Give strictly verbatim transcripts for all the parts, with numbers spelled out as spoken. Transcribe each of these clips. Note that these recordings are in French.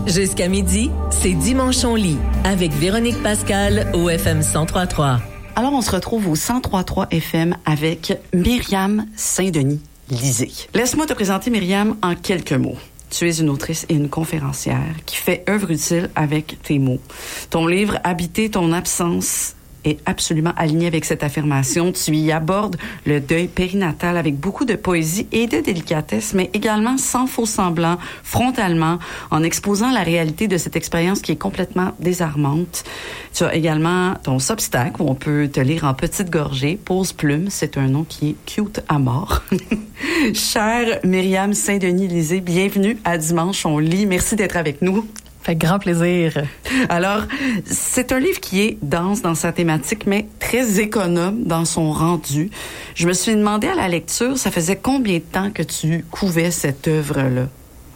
Jusqu'à midi, c'est Dimanche on lit avec Véronique Pascal au F M cent trois trois. Alors, on se retrouve au cent trois trois F M avec Myriam Saint-Denis-Lisée. Laisse-moi te présenter Myriam en quelques mots. Tu es une autrice et une conférencière qui fait œuvre utile avec tes mots. Ton livre « Habiter ton absence » est absolument aligné avec cette affirmation. Tu y abordes le deuil périnatal avec beaucoup de poésie et de délicatesse, mais également sans faux semblant, frontalement, en exposant la réalité de cette expérience qui est complètement désarmante. Tu as également ton Substack, où on peut te lire en petite gorgée. Pause Plume, c'est un nom qui est cute à mort. Chère Myriam Saint-Denis-Lisée, bienvenue à Dimanche on lit. Merci d'être avec nous. Fait grand plaisir. Alors, c'est un livre qui est dense dans sa thématique, mais très économe dans son rendu. Je me suis demandé à la lecture, ça faisait combien de temps que tu couvais cette œuvre-là?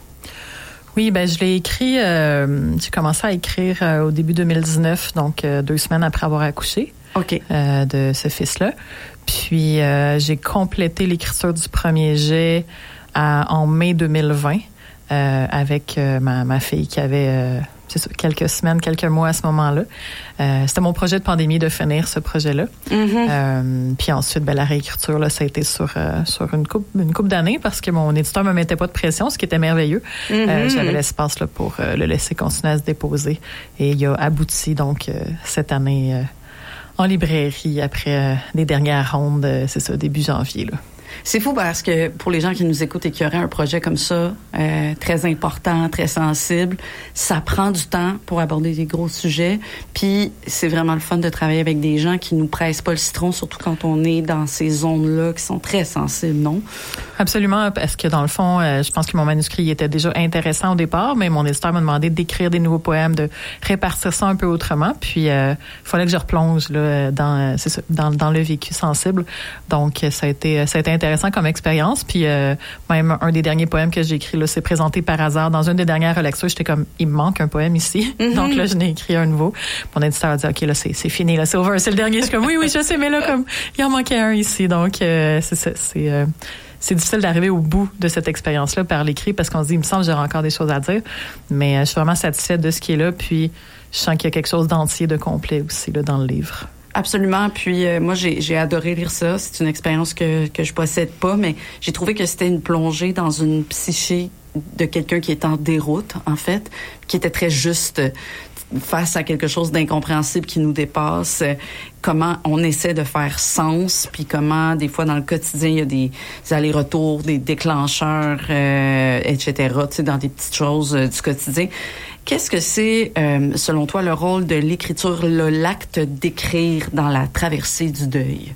Oui, ben je l'ai écrit, euh, j'ai commencé à écrire euh, au début deux mille dix-neuf, donc euh, deux semaines après avoir accouché okay. euh, de ce fils-là. Puis, euh, j'ai complété l'écriture du premier jet à, en mai deux mille vingt. Euh, avec euh, ma, ma fille qui avait euh, c'est ça, quelques semaines, quelques mois à ce moment-là. Euh, c'était mon projet de pandémie de finir ce projet-là. Mm-hmm. Euh, puis ensuite, ben, la réécriture, là, ça a été sur, euh, sur une couple, une couple d'années parce que mon éditeur me mettait pas de pression, ce qui était merveilleux. Mm-hmm. Euh, j'avais l'espace là, pour euh, le laisser continuer à se déposer. Et il a abouti donc euh, cette année euh, en librairie après euh, les dernières rondes, euh, c'est ça, début janvier, là. C'est fou parce que pour les gens qui nous écoutent et qui auraient un projet comme ça, euh, très important, très sensible, ça prend du temps pour aborder des gros sujets. Puis c'est vraiment le fun de travailler avec des gens qui nous pressent pas le citron, surtout quand on est dans ces zones-là qui sont très sensibles, non? Absolument, parce que dans le fond, euh, je pense que mon manuscrit était déjà intéressant au départ, mais mon éditeur m'a demandé d'écrire des nouveaux poèmes, de répartir ça un peu autrement. Puis il euh, fallait que je replonge là, dans, c'est ça, dans, dans le vécu sensible. Donc ça a été, ça a été intéressant comme expérience. Puis euh, même un des derniers poèmes que j'ai écrit là, c'est présenté par hasard. Dans une des dernières relectures, j'étais comme, il me manque un poème ici. Mm-hmm. Donc là, je n'ai écrit un nouveau. Mon éditeur a dit, OK, là, c'est, c'est fini, là, c'est over, c'est le dernier. Je suis comme, oui, oui, je sais, mais là, comme, il en manquait un ici. Donc, euh, c'est ça, c'est... Euh, c'est difficile d'arriver au bout de cette expérience-là par l'écrit parce qu'on se dit, il me semble que j'aurais encore des choses à dire. Mais euh, je suis vraiment satisfaite de ce qui est là. Puis, je sens qu'il y a quelque chose d'entier, de complet aussi là, dans le livre. Absolument. Puis euh, moi, j'ai, j'ai adoré lire ça. C'est une expérience que, que je possède pas, mais j'ai trouvé que c'était une plongée dans une psyché de quelqu'un qui est en déroute, en fait, qui était très juste face à quelque chose d'incompréhensible qui nous dépasse, euh, comment on essaie de faire sens, puis comment, des fois, dans le quotidien, il y a des, des allers-retours, des déclencheurs, euh, et cetera, tu sais, dans des petites choses euh, du quotidien. Qu'est-ce que c'est, euh, selon toi, le rôle de l'écriture, le, l'acte d'écrire dans la traversée du deuil?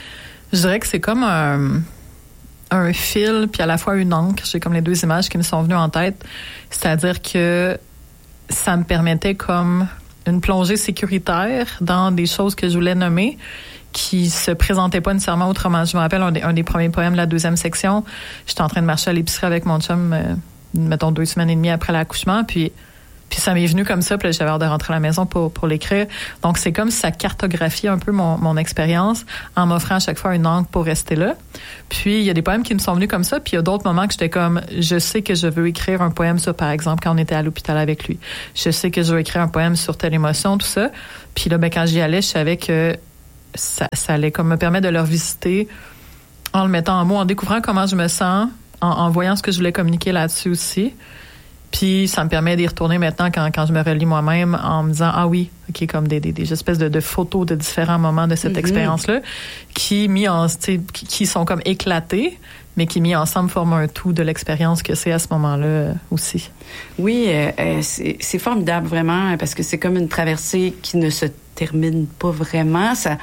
Je dirais que c'est comme un, un fil, puis à la fois une encre. J'ai comme les deux images qui me sont venues en tête. C'est-à-dire que ça me permettait comme une plongée sécuritaire dans des choses que je voulais nommer qui se présentaient pas nécessairement autrement. Je me rappelle un des, un des premiers poèmes de la deuxième section. J'étais en train de marcher à l'épicerie avec mon chum, euh, mettons deux semaines et demie après l'accouchement, puis Puis ça m'est venu comme ça, puis là, j'avais hâte de rentrer à la maison pour, pour l'écrire. Donc, c'est comme si ça cartographiait un peu mon, mon expérience en m'offrant à chaque fois une encre pour rester là. Puis, il y a des poèmes qui me sont venus comme ça, puis il y a d'autres moments que j'étais comme, je sais que je veux écrire un poème sur, par exemple, quand on était à l'hôpital avec lui. Je sais que je veux écrire un poème sur telle émotion, tout ça. Puis là, ben, quand j'y allais, je savais que ça, ça allait comme me permettre de le revisiter en le mettant en mots, en découvrant comment je me sens, en, en voyant ce que je voulais communiquer là-dessus aussi. Puis ça me permet d'y retourner maintenant quand, quand je me relis moi-même en me disant, ah oui, OK, comme des, des, des espèces de, de photos de différents moments de cette mm-hmm. expérience-là qui, mis en, qui, qui sont comme éclatés, mais qui, mis ensemble, forment un tout de l'expérience que c'est à ce moment-là euh, aussi. Oui, euh, euh, c'est, c'est formidable vraiment parce que c'est comme une traversée qui ne se termine pas vraiment. Ça...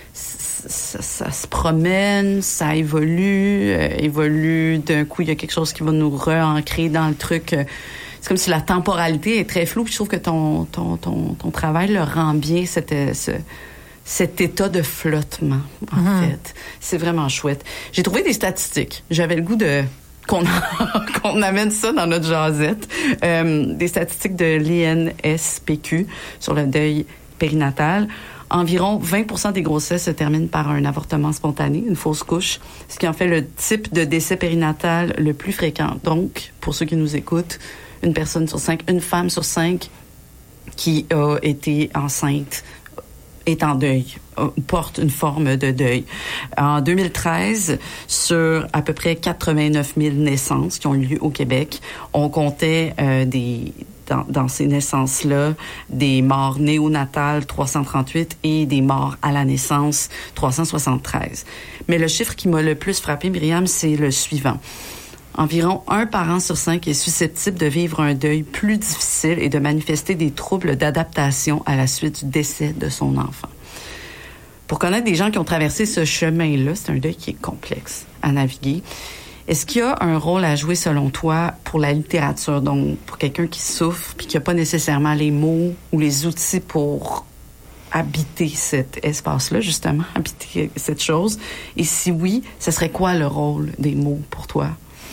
Ça, ça se promène, ça évolue, euh, évolue. D'un coup, il y a quelque chose qui va nous re-ancrer dans le truc. Euh, c'est comme si la temporalité est très floue. Puis je trouve que ton, ton, ton, ton travail le rend bien, cette, ce, cet état de flottement, en mm-hmm. fait. C'est vraiment chouette. J'ai trouvé des statistiques. J'avais le goût de... qu'on, qu'on amène ça dans notre jasette. Euh, des statistiques de l'I N S P Q sur le deuil périnatal. Environ vingt pour cent des grossesses se terminent par un avortement spontané, une fausse couche, ce qui en fait le type de décès périnatal le plus fréquent. Donc, pour ceux qui nous écoutent, une personne sur cinq, une femme sur cinq qui a été enceinte est en deuil, porte une forme de deuil. En deux mille treize, sur à peu près quatre-vingt-neuf mille naissances qui ont eu lieu au Québec, on comptait euh, des dans, dans ces naissances-là des morts néonatales trois cent trente-huit et des morts à la naissance trois cent soixante-treize. Mais le chiffre qui m'a le plus frappé, Myriam, c'est le suivant. Environ un parent sur cinq est susceptible de vivre un deuil plus difficile et de manifester des troubles d'adaptation à la suite du décès de son enfant. Pour connaître des gens qui ont traversé ce chemin-là, c'est un deuil qui est complexe à naviguer. Est-ce qu'il y a un rôle à jouer, selon toi, pour la littérature, donc pour quelqu'un qui souffre puis qui n'a pas nécessairement les mots ou les outils pour habiter cet espace-là, justement, habiter cette chose? Et si oui, ce serait quoi le rôle des mots pour toi?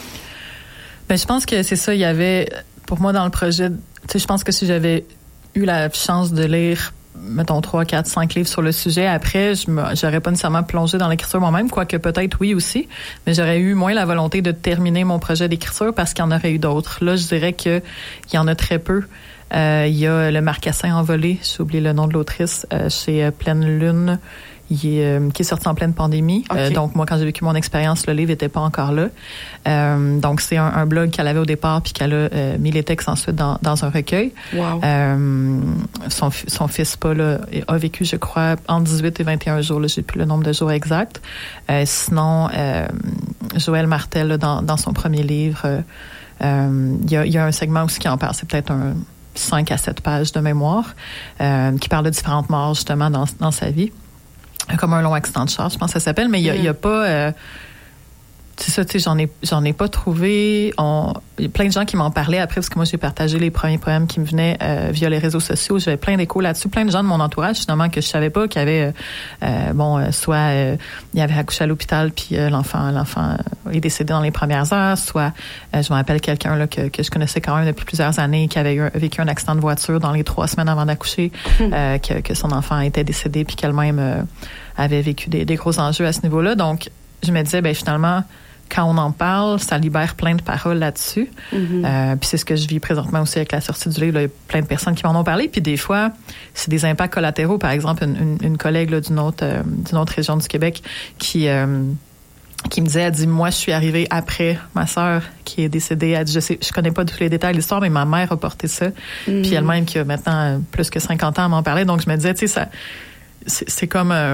Ben, je pense que c'est ça. Il y avait, pour moi, dans le projet, tu sais, je pense que si j'avais eu la chance de lire, mettons, trois, quatre, cinq livres sur le sujet, après, je me, j'aurais pas nécessairement plongé dans l'écriture moi-même, quoique peut-être oui aussi, mais j'aurais eu moins la volonté de terminer mon projet d'écriture parce qu'il y en aurait eu d'autres. Là, je dirais que il y en a très peu. Euh, il y a Le Marcassin envolé, j'ai oublié le nom de l'autrice, euh, chez euh, Pleine Lune, il est, euh, qui est sorti en pleine pandémie. Okay. Euh, donc, moi, quand j'ai vécu mon expérience, le livre n'était pas encore là. Euh, donc, c'est un, un blog qu'elle avait au départ puis qu'elle a euh, mis les textes ensuite dans, dans un recueil. Wow. Euh, son, son fils, Paul, a, a vécu, je crois, entre dix-huit et vingt et un jours. Là, j'ai plus le nombre de jours exact. Euh, sinon, euh, Joël Martel, là, dans, dans son premier livre, il euh, y, a, y a un segment aussi qui en parle. C'est peut-être un cinq à sept pages de mémoire euh, qui parle de différentes morts, justement, dans, dans sa vie. Comme un long accident de char, je pense que ça s'appelle, mais il y a, mm. y a pas... Euh, c'est ça, tu sais, j'en ai, j'en ai pas trouvé. Il y a plein de gens qui m'en parlaient après, parce que moi, j'ai partagé les premiers poèmes qui me venaient euh, via les réseaux sociaux. J'avais plein d'échos là-dessus. Plein de gens de mon entourage, finalement, que je savais pas, qui avaient, euh, bon, euh, soit euh, il avait accouché à l'hôpital, puis euh, l'enfant l'enfant est décédé dans les premières heures, soit, euh, je me rappelle quelqu'un là que, que je connaissais quand même depuis plusieurs années, qui avait eu, vécu un accident de voiture dans les trois semaines avant d'accoucher, mm. euh, que, que son enfant était décédé, puis qu'elle-même euh, avait vécu des, des gros enjeux à ce niveau-là. Donc, je me disais, ben finalement, quand on en parle, ça libère plein de paroles là-dessus. Mm-hmm. Euh, puis c'est ce que je vis présentement aussi avec la sortie du livre. Là, il y a plein de personnes qui m'en ont parlé. Puis des fois, c'est des impacts collatéraux. Par exemple, une, une, une collègue là, d'une autre euh, d'une autre région du Québec qui euh, qui me disait, elle dit, moi, je suis arrivée après ma sœur qui est décédée. Elle dit, je sais, je connais pas tous les détails de l'histoire, mais ma mère a porté ça. Mm-hmm. Puis elle-même, qui a maintenant plus que cinquante ans, elle m'en parlait. Donc je me disais, tu sais, ça, c'est, c'est comme euh,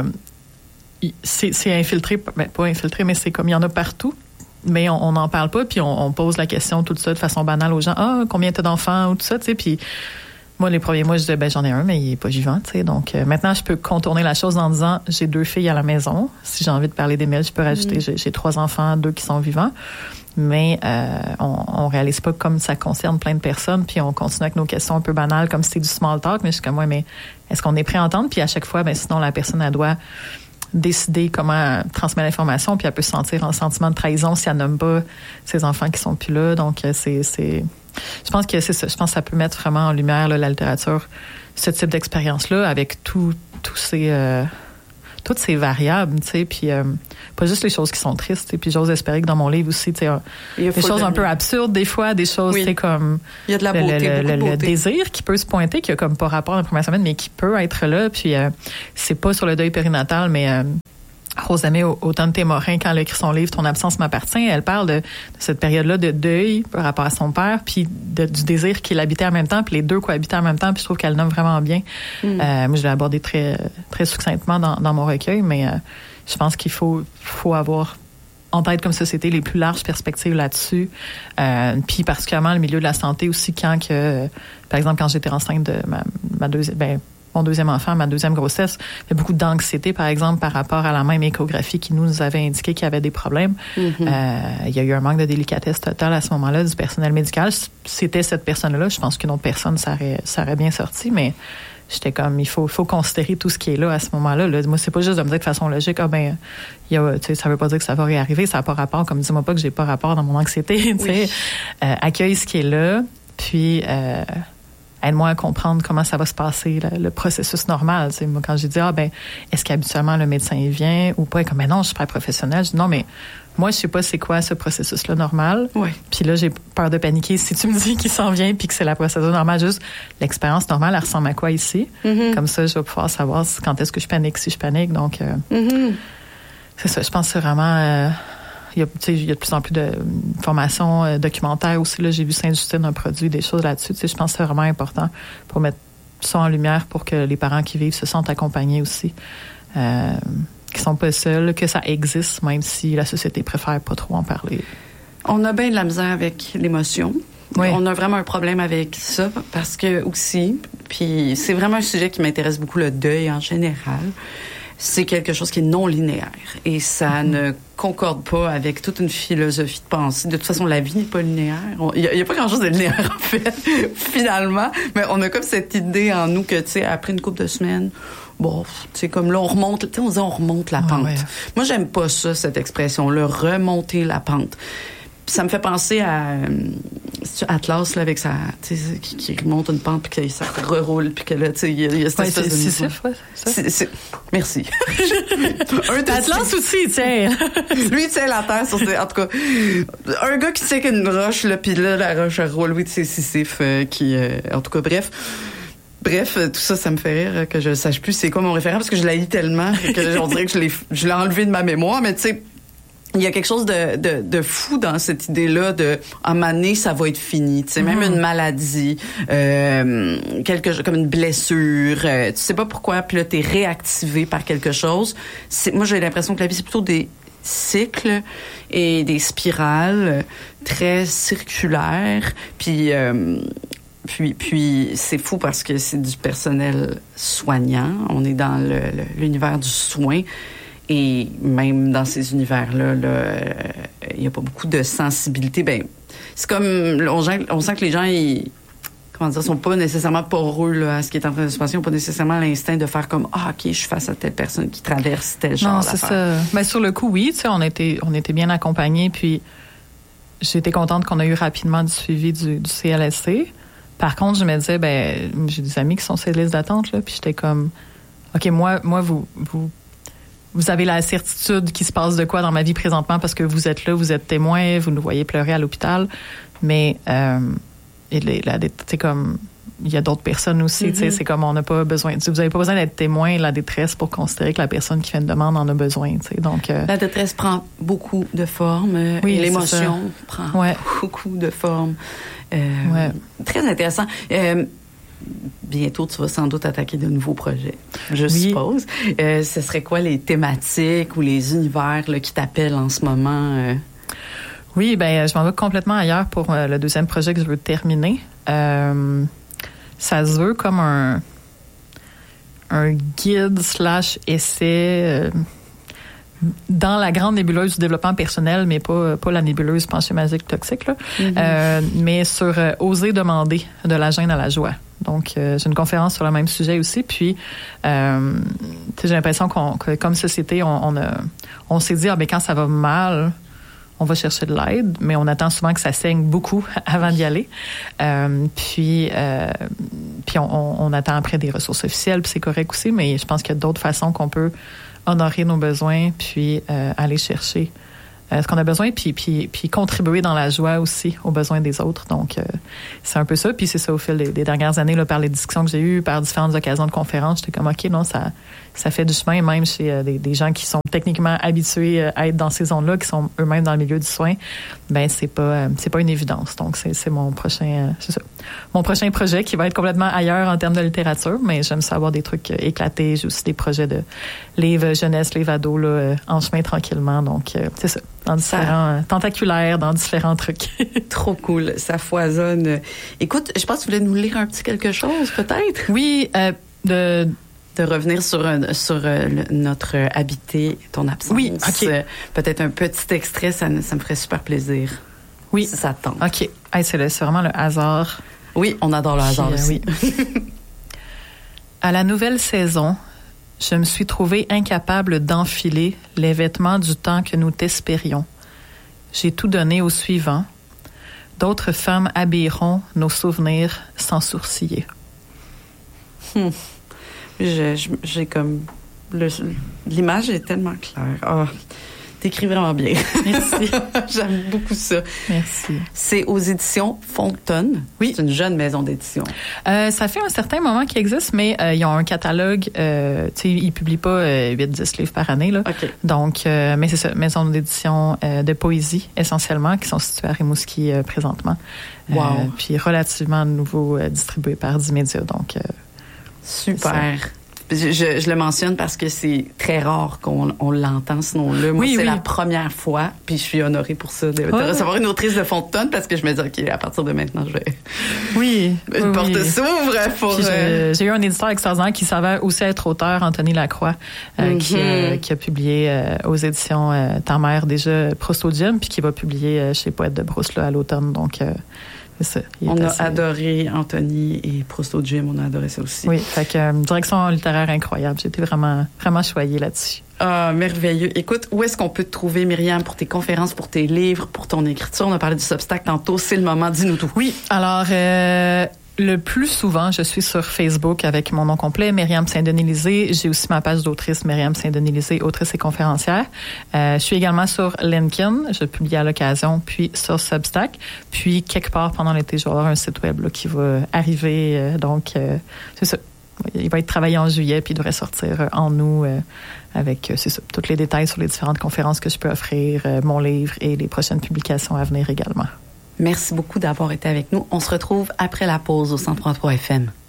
c'est, c'est infiltré, ben, pas infiltré, mais c'est comme il y en a partout. Mais on n'en parle pas, puis on, on pose la question tout ça de façon banale aux gens. Ah, combien t'as d'enfants ou tout ça, tu sais. Puis moi, les premiers mois, je disais, ben j'en ai un, mais il est pas vivant, tu sais. Donc euh, maintenant, je peux contourner la chose en disant, j'ai deux filles à la maison. Si j'ai envie de parler des miennes, je peux rajouter, mmh. j'ai, j'ai trois enfants, deux qui sont vivants. Mais euh, on, on réalise pas comme ça concerne plein de personnes, puis on continue avec nos questions un peu banales, comme si c'était du small talk. Mais je suis comme, ouais, mais est-ce qu'on est prêt à entendre? Puis à chaque fois, ben sinon la personne, elle doit décider comment transmettre l'information, puis elle peut se sentir un sentiment de trahison si elle nomme pas ses enfants qui sont plus là. Donc c'est c'est je pense que c'est ça. Je pense que ça peut mettre vraiment en lumière là, la littérature, ce type d'expérience là, avec tout tous ces euh, toutes ces variables, tu sais, puis euh, pas juste les choses qui sont tristes. Et puis j'ose espérer que dans mon livre aussi, tu sais, des choses un peu absurdes des fois, des choses, oui. tu sais, comme il y a de la beauté, le, le, beaucoup de beauté. Le désir qui peut se pointer, qui a comme pas rapport dans la première semaine, mais qui peut être là. Puis euh, c'est pas sur le deuil périnatal, mais euh, Rosamée Automne-Témorin, quand elle a écrit son livre « Ton absence m'appartient », elle parle de, de cette période-là de deuil par rapport à son père, puis de, du désir qu'il habitait en même temps, puis les deux cohabitaient en même temps, puis je trouve qu'elle nomme vraiment bien. Mm. Euh, moi, je l'ai abordé très très succinctement dans, dans mon recueil, mais euh, je pense qu'il faut, faut avoir en tête comme société les plus larges perspectives là-dessus. Euh, puis particulièrement le milieu de la santé aussi, quand que, par exemple, quand j'étais enceinte de ma, ma deuxième... Ben, mon deuxième enfant, ma deuxième grossesse, il y a beaucoup d'anxiété, par exemple, par rapport à la même échographie qui nous avait indiqué qu'il y avait des problèmes. Mm-hmm. Euh, il y a eu un manque de délicatesse totale à ce moment-là du personnel médical. C'était cette personne-là. Je pense qu'une autre personne, ça aurait, ça aurait bien sorti, mais j'étais comme, il faut, faut considérer tout ce qui est là à ce moment-là. Là. Moi, c'est pas juste de me dire de façon logique, ah ben, il y a, tu sais, ça veut pas dire que ça va réarriver, ça n'a pas rapport, comme dis-moi pas que j'ai pas rapport dans mon anxiété, tu sais. Oui. Euh, accueille ce qui est là, puis, euh, aide-moi à comprendre comment ça va se passer, le, le processus normal. Tu sais, moi, quand j'ai dit, ah, ben, est-ce qu'habituellement le médecin, il vient ou pas? Comme, mais non, je suis pas professionnelle. Je dis, non, mais moi, je sais pas c'est quoi ce processus-là normal. Ouais. Puis là, j'ai peur de paniquer. Si tu me dis qu'il s'en vient puis que c'est la procédure normale, juste l'expérience normale, elle ressemble à quoi ici? Mm-hmm. Comme ça, je vais pouvoir savoir quand est-ce que je panique, si je panique. Donc, euh, mm-hmm. c'est ça. Je pense que c'est vraiment... Euh, il y a, tu sais, il y a de plus en plus de formations euh, documentaires aussi. Là, j'ai vu Sainte-Justine un produit, des choses là-dessus. Tu sais, je pense que c'est vraiment important pour mettre ça en lumière pour que les parents qui vivent se sentent accompagnés aussi. Euh, qui sont pas seuls, que ça existe, même si la société préfère pas trop en parler. On a bien de la misère avec l'émotion. Oui. On a vraiment un problème avec ça parce que aussi, puis c'est vraiment un sujet qui m'intéresse beaucoup, le deuil en général. C'est quelque chose qui est non linéaire et ça mm-hmm. ne concorde pas avec toute une philosophie de pensée. De toute façon, la vie n'est pas linéaire. Il n'y a, a pas grand-chose de linéaire, en fait, finalement. Mais on a comme cette idée en nous que, tu sais, après une couple de semaines, bon, c'est comme là, on remonte, tu sais, on dit on remonte la pente. Ouais, ouais. Moi, j'aime pas ça, cette expression-là, remonter la pente. Puis ça me fait penser à euh, Atlas là avec sa, tu sais, qui, qui remonte une pente puis que ça reroule puis que là, tu sais, il y, y a cette ouais, espèce c'est, de Sisyphe, ouais, c'est ça. C'est, c'est... Merci. un Atlas aussi, tiens. Lui, il tient la terre sur ses... En tout cas, un gars qui tient qu'une roche là, puis là, la roche elle roule. Oui, c'est Sisyphe euh, qui, euh, en tout cas, bref. Bref, tout ça, ça me fait rire que je sache plus c'est quoi mon référent parce que je la lis tellement que on dirait que je l'ai, je l'ai enlevé de ma mémoire, mais tu sais. Il y a quelque chose de, de, de fou dans cette idée-là de à un moment donné, ça va être fini. Tu sais, même mmh. une maladie, euh, quelque chose comme une blessure, euh, tu sais pas pourquoi, puis là t'es réactivé par quelque chose. C'est, moi, j'ai l'impression que la vie c'est plutôt des cycles et des spirales très circulaires. Puis euh, puis puis c'est fou parce que c'est du personnel soignant. On est dans le, le, l'univers du soin. Et même dans ces univers-là, il euh, n'y a pas beaucoup de sensibilité. Ben, c'est comme, on, on sent que les gens, ils, comment dire, sont pas nécessairement poreux là, à ce qui est en train de se passer. Ils n'ont pas nécessairement l'instinct de faire comme, ah, OK, je suis face à telle personne qui traverse tel genre non, d'affaires. C'est ça. Ben, sur le coup, oui, tu sais, on était, on était bien accompagnés. Puis, j'ai été contente qu'on a eu rapidement du suivi du, du C L S C. Par contre, je me disais, ben, j'ai des amis qui sont sur les listes d'attente, là, puis j'étais comme, OK, moi, moi, vous, vous, Vous avez la certitude qu'il se passe de quoi dans ma vie présentement parce que vous êtes là, vous êtes témoin, vous nous voyez pleurer à l'hôpital. Mais euh, c'est comme il y a d'autres personnes aussi. Mm-hmm. C'est comme on n'a pas besoin. Vous n'avez pas besoin d'être témoin de la détresse pour considérer que la personne qui fait une demande en a besoin. Donc euh, la détresse prend beaucoup de formes. Oui, et l'émotion prend ouais. beaucoup de formes. Euh, ouais. Très intéressant. Euh, Bientôt, tu vas sans doute attaquer de nouveaux projets, je oui. suppose. Euh, ce serait quoi les thématiques ou les univers là, qui t'appellent en ce moment? Euh? Oui, ben, je m'en vais complètement ailleurs pour euh, le deuxième projet que je veux terminer. Euh, ça se veut comme un, un guide slash essai euh, dans la grande nébuleuse du développement personnel, mais pas, pas la nébuleuse pensée magique toxique, là, mm-hmm. euh, mais sur euh, oser demander de la gêne à la joie. Donc, euh, j'ai une conférence sur le même sujet aussi. Puis, euh, j'ai l'impression qu'on, que comme société, on, on, a, on s'est dit, ah, ben quand ça va mal, on va chercher de l'aide, mais on attend souvent que ça saigne beaucoup avant d'y aller. Euh, puis, euh, puis on, on attend après des ressources officielles, puis c'est correct aussi, mais je pense qu'il y a d'autres façons qu'on peut honorer nos besoins, puis euh, aller chercher euh, ce qu'on a besoin, puis, puis, puis contribuer dans la joie aussi aux besoins des autres. Donc, euh, c'est un peu ça. Puis c'est ça au fil des, des dernières années, là, par les discussions que j'ai eues, par différentes occasions de conférences, j'étais comme, OK, non, ça, ça fait du chemin, même chez euh, des, des gens qui sont techniquement habitués euh, à être dans ces zones-là, qui sont eux-mêmes dans le milieu du soin. Ben, c'est pas, euh, c'est pas une évidence. Donc, c'est, c'est mon prochain, euh, c'est ça. Mon prochain projet qui va être complètement ailleurs en termes de littérature, mais j'aime ça avoir des trucs euh, éclatés. J'ai aussi des projets de livres jeunesse, livres ados, là, euh, en chemin tranquillement. Donc, euh, c'est ça. Dans différents, euh, tentaculaires, dans différents trucs. Trop cool. Ça foisonne. Écoute, je pense que tu voulais nous lire un petit quelque chose, peut-être? Oui, euh, de... de revenir sur, un, sur euh, le, notre euh, habité, ton absence. Oui, OK. Euh, peut-être un petit extrait, ça, ça me ferait super plaisir. Oui. Si ça te tente. OK. Hey, c'est, le, c'est vraiment le hasard. Oui, on adore le hasard Puis, aussi. Euh, oui. À la nouvelle saison, je me suis trouvée incapable d'enfiler les vêtements du temps que nous t'espérions. J'ai tout donné au suivant. D'autres femmes habilleront nos souvenirs sans sourciller. Hmm. Je, je, j'ai comme... Le, l'image est tellement claire. Oh, t'écris vraiment bien. Merci. J'aime beaucoup ça. Merci. C'est aux éditions Fontaine. Oui. C'est une jeune maison d'édition. Euh, ça fait un certain moment qu'ils existent, mais euh, ils ont un catalogue. Euh, tu sais, ils publient pas euh, huit dix livres par année, là. OK. Donc, euh, mais c'est ça, maison d'édition euh, de poésie, essentiellement, qui sont situées à Rimouski euh, présentement. Wow. Euh, puis relativement nouveau, euh, distribué par Dimédia. Donc, euh, super. Je, je, je le mentionne parce que c'est très rare qu'on on l'entend, ce nom-là. Moi, oui, c'est oui. la première fois, puis je suis honorée pour ça, de, de ouais. recevoir une autrice de Fontaine, parce que je me dis, OK, à partir de maintenant, je vais... Oui. Une oui, porte oui. s'ouvre pour... Puis euh... j'ai, j'ai eu un éditeur extraordinaire qui s'avère aussi être auteur, Anthony Lacroix, euh, mm-hmm. qui, euh, qui a publié euh, aux éditions euh, Ta mère, déjà, Proust au gym, puis qui va publier euh, chez Poète de Brousse là, à l'automne. Donc... Euh, C'est ça, on assez... a adoré Anthony et Proust au gym, on a adoré ça aussi. Oui, fait que euh, direction littéraire incroyable. J'ai été vraiment, vraiment choyée là-dessus. Ah, merveilleux. Écoute, où est-ce qu'on peut te trouver, Myriam, pour tes conférences, pour tes livres, pour ton écriture? On a parlé du Substack tantôt, c'est le moment, dis-nous tout. Oui, alors... Euh... Le plus souvent, je suis sur Facebook avec mon nom complet, Myriam Saint-Denis-Lisée. J'ai aussi ma page d'autrice, Myriam Saint-Denis-Lisée, autrice et conférencière. Euh, je suis également sur LinkedIn, je publie à l'occasion, puis sur Substack. Puis, quelque part pendant l'été, je vais avoir un site web là, qui va arriver. Euh, donc, euh, c'est ça. Il va être travaillé en juillet, puis il devrait sortir euh, en août euh, avec, euh, c'est ça, tous les détails sur les différentes conférences que je peux offrir, euh, mon livre et les prochaines publications à venir également. Merci beaucoup d'avoir été avec nous. On se retrouve après la pause au cent trois virgule trois F M.